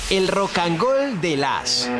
El Rock and Gold de las.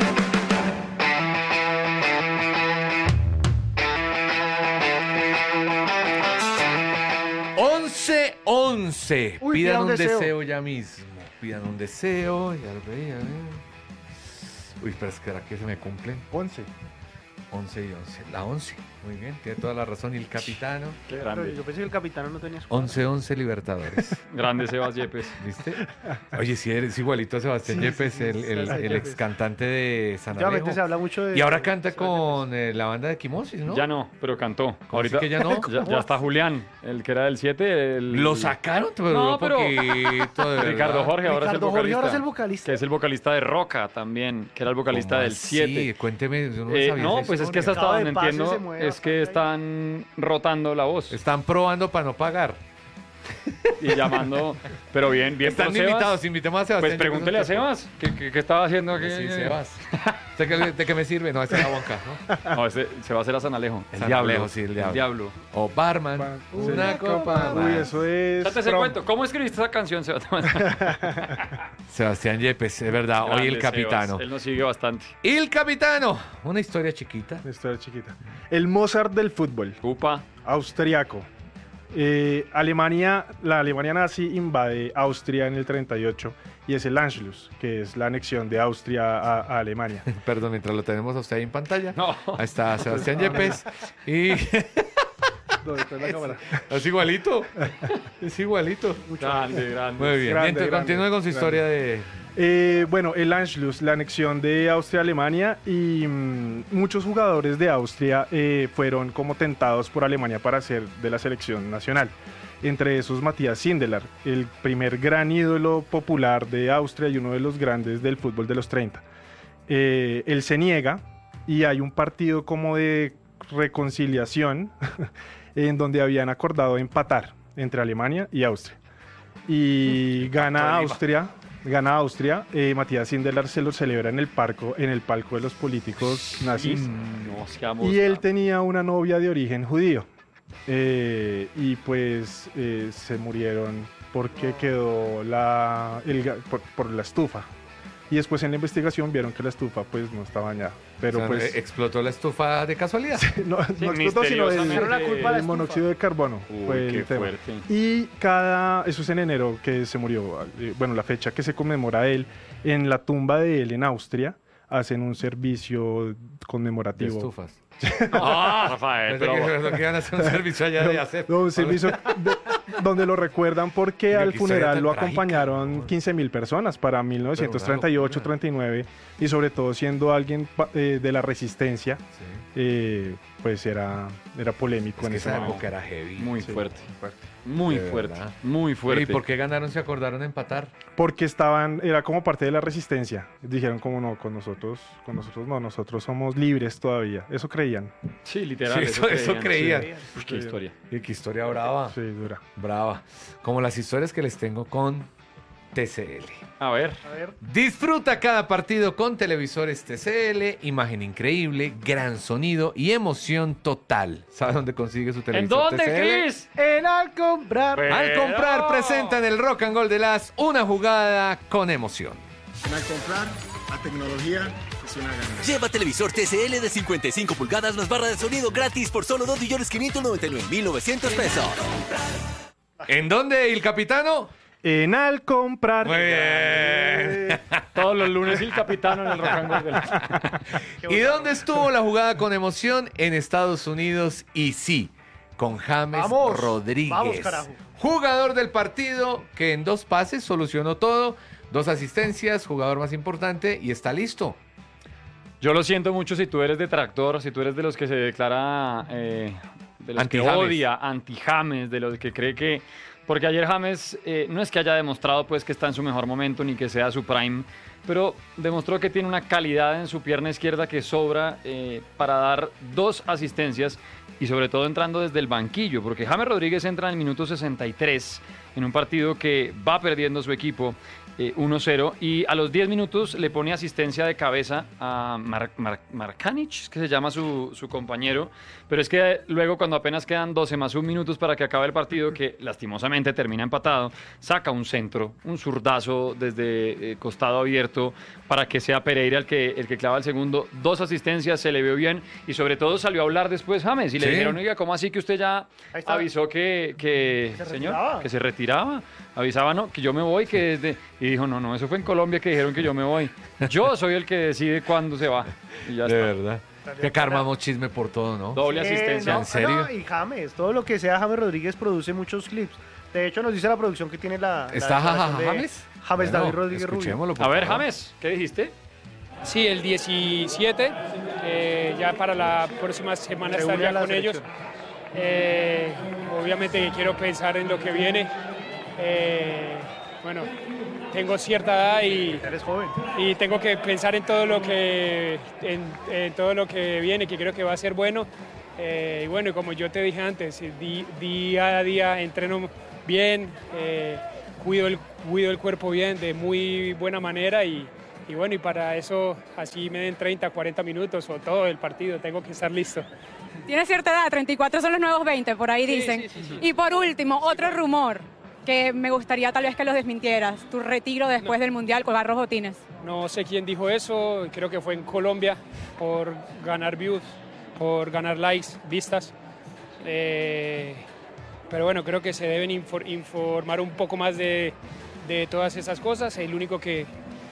Uy, Pidan un deseo ya mismo. Pidan un deseo. Ya lo veía. Uy, pero ¿será que se me cumplen? 11. 11 y 11. La 11. Muy bien, tiene toda la razón. Y el capitano. Qué grande. Yo pensé que el capitano no tenía escuadra. 11-11 Libertadores. Grande Sebas Yepes. ¿Viste? Oye, sí, eres igualito a Sebastián Sí, Yepes, sí, el ex cantante de San Alejo. Últimamente se habla mucho de... Y ahora canta con la banda de Quimosis, ¿no? Ya no, pero cantó. ¿Cómo así que ya no? Ya está Julián, el que era del 7. Lo sacaron, pero No, pero- poquito, de verdad. Ricardo Jorge ahora es el Ricardo Jorge vocalista. ahora es el vocalista. Que es el vocalista de Roca también, que era el vocalista ¿Cómo del así? 7. Cuénteme, yo no sabía No, esa pues es que historia. hasta Cada donde de pase entiendo se mueve es que bastante están rotando la voz Están probando para no pagar. y llamando, pero bien Están por Sebas. invitados, invitemos a Sebastián. Pues pregúntele a Sebas, ¿qué estaba haciendo aquí? Sí, Sebas. ¿De qué me sirve? No, esa es la bonca, ¿no? No, Sebas era San Alejo. El San diablo. Alejo, sí, el diablo. El diablo. O barman. Una copa Uy, más. eso es. Date ese prom- cuento. ¿Cómo escribiste esa canción, Sebas? Sebastián Yepes, es verdad. Hoy el Grande capitano. Sebas, él nos sigue bastante. Y el capitano. Una historia chiquita. Una historia chiquita. El Mozart del fútbol, Upa. austriaco. La Alemania nazi invade Austria en el 38 y es el Anschluss, que es la anexión de Austria a Alemania. Perdón, mientras lo tenemos a usted ahí en pantalla. No. Ahí está Sebastián Yepes. Y ¿Dónde está la cámara? es igualito. Es igualito. Grande, grande. Muy bien. Grande, Entonces, grande, continúe con su historia de. Bueno, el Anschluss, la anexión de Austria a Alemania y muchos jugadores de Austria fueron como tentados por Alemania para ser de la selección nacional. Entre esos Matthias Sindelar, el primer gran ídolo popular de Austria y uno de los grandes del fútbol de los 30. Él se niega y hay un partido como de reconciliación en donde habían acordado empatar entre Alemania y Austria. Y gana Austria. Matthias Sindelar se lo celebra en el palco de los políticos nazis. No, es que Y él tenía una novia de origen judío. Y pues se murieron porque quedó por la estufa. Y después en la investigación vieron que la estufa pues no estaba dañada. Pero O sea, pues explotó la estufa de casualidad. no explotó, sino misteriosamente. la culpa a la el monóxido de carbono. Uy, fue el qué tema. fuerte. Y eso es en enero que se murió. Bueno, la fecha que se conmemora él, en la tumba de él en Austria, hacen un servicio De conmemorativo. estufas. Rafael, Pensé pero... que iban a hacer un servicio allá de hacer. No, un servicio donde lo recuerdan porque Oiga, al qué historia funeral tan lo trágica, acompañaron ¿no? 15.000 personas para 1938-39 y sobre todo siendo alguien de la resistencia, pues era polémico Es en que ese esa momento. época era heavy. Muy Sí. fuerte. Muy De fuerte. verdad. Muy fuerte. ¿Y por qué ganaron? ¿Se acordaron empatar? Porque era como parte de la resistencia. Dijeron como no, con nosotros no, nosotros somos libres todavía. Eso creían. Sí, literal. Sí, eso creían. Sí. Uy, qué historia. Y qué historia brava. Sí, dura. Brava. Como las historias que les tengo con TCL. A ver. A ver, Disfruta cada partido con televisores TCL, imagen increíble, gran sonido y emoción total. ¿Sabe dónde consigue su televisor ¿En dónde, TCL? Chris? al comprar. Al comprar, presenta en el Rock and Roll de las una jugada con emoción. Al comprar, la tecnología es una ganancia. Lleva televisor TCL de 55 pulgadas más barra de sonido gratis por solo 2.599.900 pesos. ¿En dónde, el capitano? En al comprar. Muy bien. Todos los lunes el capitano en el Rock and Roll del... ¿Y dónde estuvo la jugada con emoción? En Estados Unidos y sí, con James Vamos, Rodríguez. vamos, carajo. Jugador del partido que en 2 pases solucionó todo, 2 asistencias, jugador más importante y está listo. Yo lo siento mucho si tú eres detractor, si tú eres de los que se declara, de los que Anti-James. odia, anti-James, de los que cree que... Porque ayer James no es que haya demostrado pues que está en su mejor momento ni que sea su prime, pero demostró que tiene una calidad en su pierna izquierda que sobra para dar 2 asistencias y sobre todo entrando desde el banquillo, porque James Rodríguez entra en el minuto 63 en un partido que va perdiendo su equipo 1-0, y a los 10 minutos le pone asistencia de cabeza a Markanich, que se llama su compañero, pero es que luego cuando apenas quedan 12 más 1 minutos para que acabe el partido, que lastimosamente termina empatado, saca un centro, un zurdazo desde costado abierto para que sea Pereira el que clava el segundo. 2 asistencias, se le vio bien y sobre todo salió a hablar después James y le dijeron, oiga, ¿cómo así que usted ya avisó que se retiraba? Avisaba, no, que yo me voy, que desde... Y dijo, no, eso fue en Colombia que dijeron que yo me voy. Yo soy el que decide cuándo se va. Y ya De está. verdad. Que armamos chisme por todo, ¿no? Doble asistencia. ¿En serio? No, y James, todo lo que sea James Rodríguez produce muchos clips. De hecho, nos dice la producción que tiene la ¿Está declaración de James? James Bueno, David Rodríguez Rubio. escuchémoslo, por A ver, favor. James, ¿qué dijiste? Sí, el 17, ya para la próxima semana Se estar une a ya la con ellos. Obviamente que quiero pensar en lo que viene. Bueno, tengo cierta edad Eres joven. y tengo que pensar en todo lo que en todo lo que viene, que creo que va a ser bueno. Y bueno, y como yo te dije antes, día a día entreno bien, cuido el cuerpo bien, de muy buena manera y bueno, y para eso así me den 30, 40 minutos o todo el partido, tengo que estar listo. Tienes cierta edad, 34 son los nuevos 20, por ahí dicen. sí. Y por último, otro rumor que me gustaría tal vez que los desmintieras, tu retiro después del Mundial con Garros Botines. No sé quién dijo eso, creo que fue en Colombia por ganar views, por ganar likes, vistas. Pero bueno, creo que se deben informar un poco más de todas esas cosas. El único que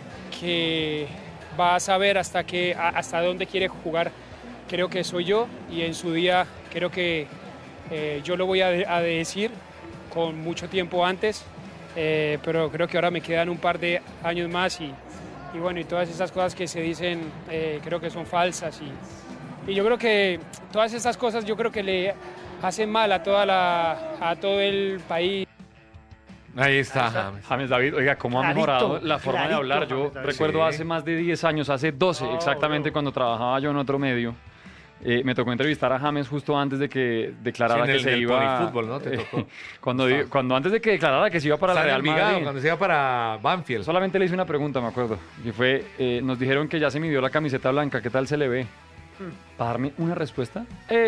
va a saber hasta dónde quiere jugar creo que soy yo, y en su día creo que yo lo voy a decir con mucho tiempo antes, pero creo que ahora me quedan un par de años más y bueno, y todas esas cosas que se dicen creo que son falsas y yo creo que todas estas cosas yo creo que le hacen mal a todo el país. Ahí está, James. James David, oiga, cómo ha Clarito, mejorado la forma de clarito, hablar. Yo James David. recuerdo Sí. hace más de 10 años, hace 12 exactamente, cuando trabajaba yo en otro medio. Me tocó entrevistar a James justo antes de que declarara Sí, en que el se del iba... Ponyfútbol, ¿no? Te tocó. Cuando antes de que declarara que se iba para la Estaba Real en Envigado, Madrid. cuando se iba para Banfield. Solamente le hice una pregunta, me acuerdo. Y fue, nos dijeron que ya se midió la camiseta blanca, ¿qué tal se le ve? ¿Para darme una respuesta?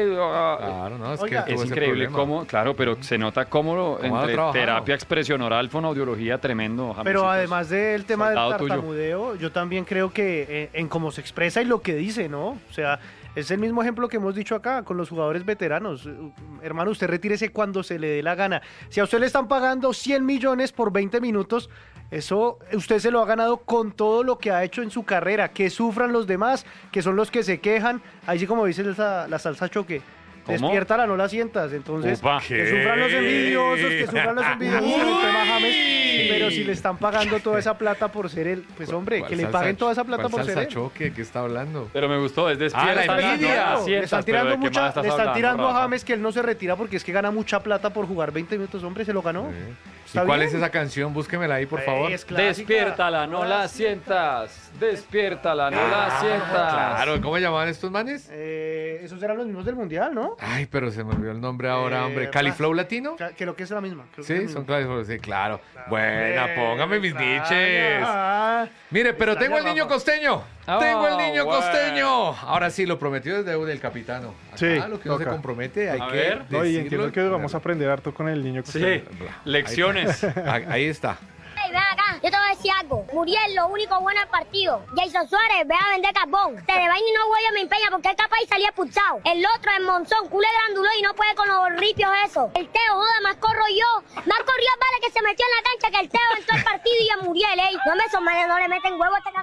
Claro, no, es Oiga, que tuvo Es ese increíble problema. cómo, claro, pero se nota cómo ¿Cómo ha entre trabajado? terapia, expresión oral, fonoaudiología, tremendo. Pero Jamesitos. además del tema del Soldado tuyo. tartamudeo, yo también creo que en cómo se expresa y lo que dice, ¿no? O sea, es el mismo ejemplo que hemos dicho acá con los jugadores veteranos. Hermano, usted retírese cuando se le dé la gana. Si a usted le están pagando 100 millones por 20 minutos, eso usted se lo ha ganado con todo lo que ha hecho en su carrera. Que sufran los demás, que son los que se quejan. Ahí sí, como dice la salsa choque. ¿Cómo? Despiértala, no la sientas. Entonces, Upa. que sufran los envidiosos, que sufran los envidiosos con el tema James. Pero si le están pagando toda esa plata por ser él, pues hombre, ¿Cuál que le salsa- paguen toda esa plata cuál por ser salsa él. choque? ¿Qué está hablando? Pero me gustó, es despierta. la envidia. no, Le están pero tirando ¿de qué más mucha, estás le están hablando, tirando a Rafa? James que él no se retira porque es que gana mucha plata por jugar 20 minutos, hombre, se lo ganó. ¿Y ¿Está cuál bien? es esa canción? Búsquemela ahí, por favor. Es clásica. Despiértala, no la sientas. Despiértala, no la sientas. Claro, ¿cómo llamaban estos manes? Esos eran los mismos del mundial, ¿no? Ay, pero se me olvidó el nombre ahora, hombre. ¿Califlow Latino? Creo que es la misma. creo que es Sí, la son misma. Califlow, sí, claro. Buena, Hombre, póngame mis extraña. niches. Ah, Mire, pero tengo el niño Rafa. costeño. Ah, Tengo el niño bueno. costeño. Ahora sí, lo prometido es deuda del capitano. Acá Sí, lo que no se toca. compromete hay A que ver. No, y decirlo entiendo que vamos a aprender harto con el niño. Sí, lecciones. Ahí está. Ven acá, yo te voy a decir algo. Muriel, lo único bueno del partido. Jason Suárez, ve a vender carbón. Te de vaina y no huello me empeña porque es capaz y salía expulsado. El otro es Monzón, culé granduló y no puede con los ripios eso. El Teo, joda, más corro yo. Más corrió vale que se metió en la cancha que el Teo entró al partido y a Muriel, ey. No me someten, no le meten huevo a esta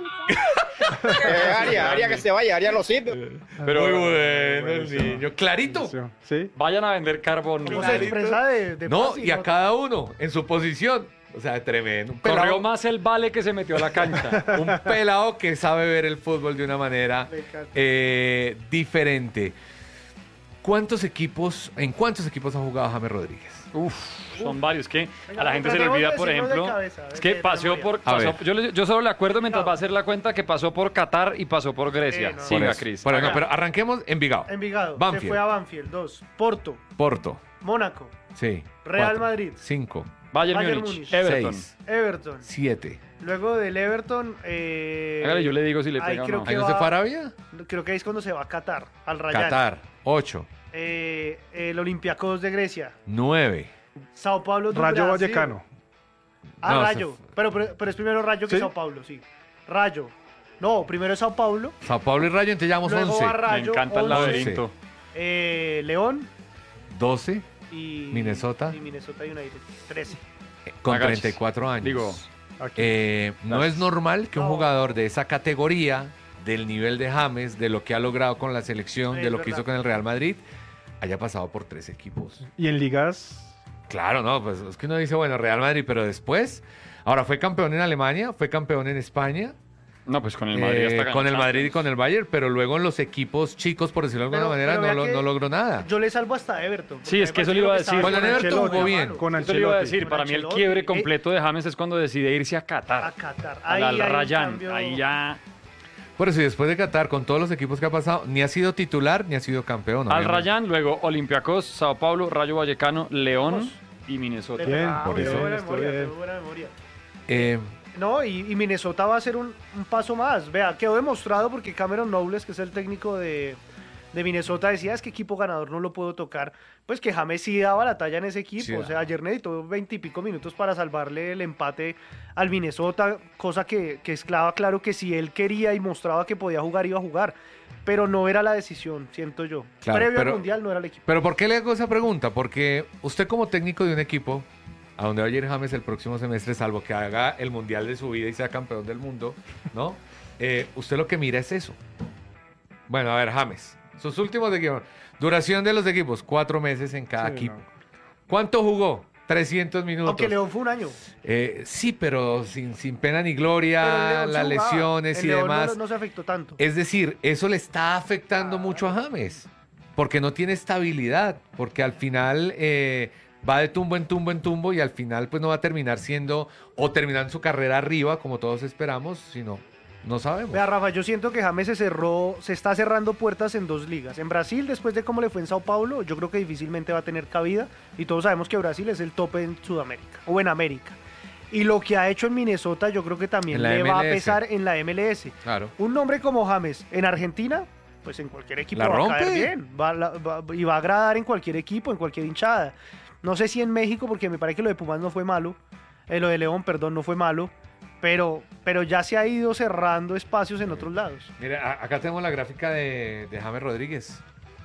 camiseta. Aria que se vaya, Aria no sirve. Pero muy bueno el niño. Clarito. Sí. Vayan a vender carbón. ¿Cómo se expresa de No, fácil, y a cada uno en su posición. O sea, tremendo. Un Corrió pelado, más el vale que se metió a la cancha. un pelado que sabe ver el fútbol de una manera Me encanta. diferente. ¿En cuántos equipos ha jugado James Rodríguez? Uf, son varios. Que Venga, a la gente se le tratemos olvida, de por decirlo de ejemplo, cabeza, es que de paseó memoria. por... A ver. yo solo le acuerdo mientras va a hacer la cuenta que pasó por Qatar y pasó por Grecia. no. Siga, Por eso. Cris. Bueno, no, Haga. pero arranquemos Envigado. Envigado. Se Banfield. fue a Banfield. 2. Porto. Porto. Mónaco. Sí. Real 4, Madrid. 5, Bayern Bayern Múnich, Múnich. Everton. 6, Everton. 7, Luego del Everton... Hágale, yo le digo si le ahí pega o creo no. que ¿Ahí no se fue a Arabia? Creo que ahí es cuando se va a Qatar, al Rayan. Qatar, 8, El Olympiacos de Grecia. 9. Sao Paulo de Rayo Brasil. Vallecano. No, Rayo. Pero es primero Rayo que ¿Sí? Sao Paulo, sí. Rayo. No, primero es Sao Paulo. Sao Paulo y Rayo, entonces llevamos Luego 11. va Rayo. Me encanta el 11, laberinto. León 12 y... Minnesota. Y Minnesota United. 13. con Agaches. 34 años. Digo, no es normal que un No. jugador de esa categoría, del nivel de James, de lo que ha logrado con la selección, Sí, de es lo que verdad. hizo con el Real Madrid, haya pasado por 3 equipos. Y en ligas... Claro, no, pues es que uno dice, bueno, Real Madrid, pero después, ahora fue campeón en Alemania, fue campeón en España, no, pues con el Madrid hasta ganó con el Madrid y Champions. con el Bayern, pero luego en los equipos chicos, por decirlo de alguna manera, pero vea no que logró nada. Yo le salvo hasta Everton. Sí, es que eso le iba a decir. Con el Everton jugó bien. Con Eso le iba a Ancelotti. decir, Con para mí el Ancelotti. quiebre completo de James es cuando decide irse a Qatar. A Qatar. Al en Rayan. cambio- Ahí ya. Por eso, y después de Qatar, con todos los equipos que ha pasado, ni ha sido titular, ni ha sido campeón. Al obviamente. Rayan, luego Olympiacos, Sao Paulo, Rayo Vallecano, León y Minnesota. Bien, por tengo eso. buena Está memoria, bien. tengo buena memoria. Eh, No, y Minnesota va a ser un paso más. Vea, quedó demostrado porque Cameron Knowles, que es el técnico de Minnesota, decía, es que equipo ganador no lo puedo tocar. Pues que James sí daba la talla en ese equipo. Sí, o sea, ayer necesitó 20 y pico minutos para salvarle el empate al Minnesota, cosa que esclava claro que si él quería y mostraba que podía jugar, iba a jugar. Pero no era la decisión, siento yo. Claro, Previo pero- al Mundial no era el equipo. pero ¿por qué le hago esa pregunta? Porque usted como técnico de un equipo, a donde va a ir James el próximo semestre, salvo que haga el Mundial de su vida y sea campeón del mundo, ¿no? Usted lo que mira es eso. Bueno, a ver, James, sus últimos equipos. Duración de los equipos, 4 meses en cada Sí, equipo. no. ¿Cuánto jugó? 300 minutos. Aunque León fue un año. Sí, pero sin pena ni Pero en gloria, León las sí jugaba. lesiones En y León demás. No se afectó tanto. Es decir, eso le está afectando mucho a James, porque no tiene estabilidad, porque al final va de tumbo en tumbo en tumbo y al final pues no va a terminar siendo o terminando su carrera arriba como todos esperamos, sino no sabemos. Vea, Rafa, yo siento que James se está cerrando puertas en 2 ligas. En Brasil, después de cómo le fue en Sao Paulo, yo creo que difícilmente va a tener cabida. Y todos sabemos que Brasil es el tope en Sudamérica o en América. Y lo que ha hecho en Minnesota, yo creo que también En la le va a MLS. pesar en la MLS. Claro. Un nombre como James en Argentina, pues en cualquier equipo La va a caer rompe. bien. Y va a agradar en cualquier equipo, en cualquier hinchada. No sé si en México, porque me parece que lo de Pumas no fue malo. Lo de León, perdón, no fue malo. Pero ya se ha ido cerrando espacios en otros lados. Mira, acá tenemos la gráfica de James Rodríguez.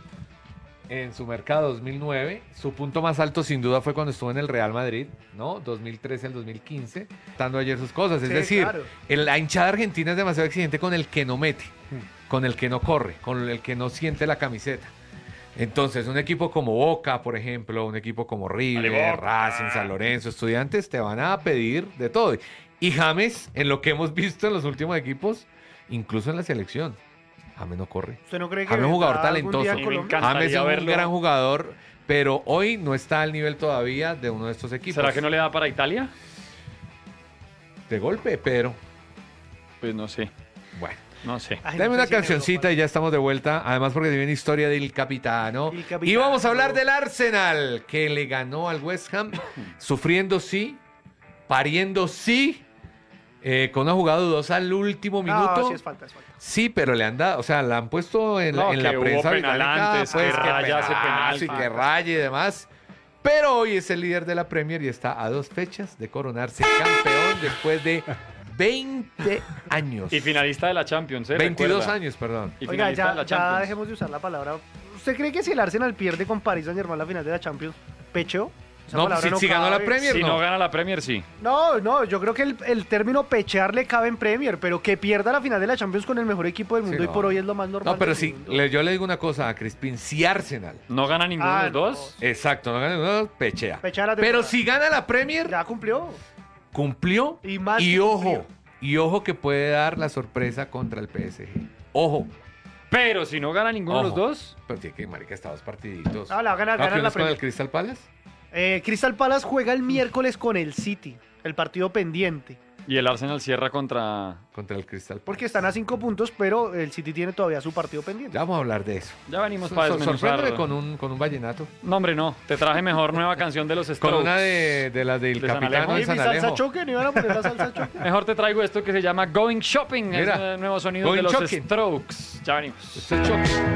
En su mercado 2009, su punto más alto sin duda fue cuando estuvo en el Real Madrid, ¿no? 2013 al 2015, dando ayer sus cosas. Es Sí, decir, claro. la hinchada argentina es demasiado exigente con el que no mete, con el que no corre, con el que no siente la camiseta. Entonces, un equipo como Boca, por ejemplo, un equipo como River, Racing, San Lorenzo, Estudiantes, te van a pedir de todo. Y James, en lo que hemos visto en los últimos equipos, incluso en la selección, James no corre. ¿Usted no cree que James es un jugador vendrá algún día talentoso. a Y me Colombia? encanta. James es un verlo. gran jugador, pero hoy no está al nivel todavía de uno de estos equipos. ¿Será que no le da para Italia? De golpe, pero Pues no sé, bueno. no sé. Ay, Dame no una sé si en cancioncita y ya estamos de vuelta. Además, porque tiene una historia del capitano. El capitano. Y vamos a hablar del Arsenal, que le ganó al West Ham, sufriendo sí, pariendo sí, con una jugada dudosa al último minuto. No, sí es falta, es falta. Sí, pero le han dado, o sea, la han puesto en, No, en que la hubo prensa penal británica, antes, pues, que raya hace penal, sí, que falta. raya y demás. Pero hoy es el líder de la Premier y está a 2 fechas de coronarse campeón después de 20 años. Y finalista de la Champions, ¿eh? 22 Recuerda. años, perdón. Y Oiga, finalista de ya, la ya Champions. dejemos de usar la palabra. ¿Usted cree que si el Arsenal pierde con Paris Saint-Germain la final de la Champions, pecheó? Esa No, palabra si ganó la cabe. Premier, Si no. no gana la Premier, sí. No, yo creo que el término pechear le cabe en Premier, pero que pierda la final de la Champions con el mejor equipo del Sí, mundo no. y por hoy es lo más normal. No, pero del sí, mundo. yo le digo una cosa a Crispin, si Arsenal, No gana ninguno Ah, de los dos. exacto, no gana ninguno, pechea. Pechea la Pero temporada. si gana la Premier, Ya cumplió. cumplió Y más y que ojo, y ojo que puede dar la sorpresa contra el PSG. Ojo, Pero si no gana ninguno de los Ojo. dos, pero tiene que marica está 2 partiditos. Ah, la va a ganar, ¿No, ganar que la es con el Premier. Crystal Palace? Crystal Palace juega el miércoles con el City, el partido pendiente. Y el Arsenal cierra contra el Crystal Palace. Porque están a 5 puntos, pero el City tiene todavía su partido pendiente. Ya vamos a hablar de eso. Ya venimos para desmenuzar. Sorpréndeme con un vallenato. No, hombre, no. Te traje mejor nueva canción de los Strokes. Con una de las del de San Capitán Alejo. de San ¿Y Alejo. salsa choque? ¿No iban a poner la salsa choque? Mejor te traigo esto que se llama Going Shopping. Mira, es el nuevo sonido Going de los Shopping. Strokes. Ya venimos. Esto es choque.